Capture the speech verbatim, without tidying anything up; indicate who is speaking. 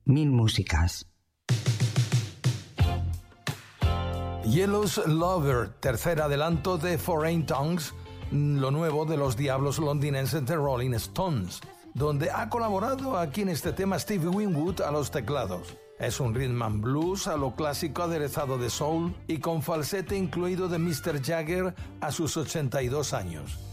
Speaker 1: Mil músicas.
Speaker 2: Yellow's Lover, tercer adelanto de Foreign Tongues, lo nuevo de los diablos londinenses de Rolling Stones, donde ha colaborado aquí en este tema Stevie Winwood a los teclados. Es un rhythm and blues a lo clásico aderezado de soul y con falsete incluido de mister Jagger a sus ochenta y dos años.